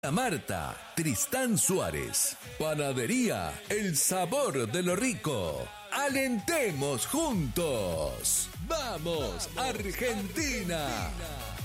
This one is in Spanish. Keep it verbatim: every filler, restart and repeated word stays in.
Marta, Tristán Suárez. Panadería El Sabor de lo Rico. Alentemos juntos. ¡Vamos, Argentina!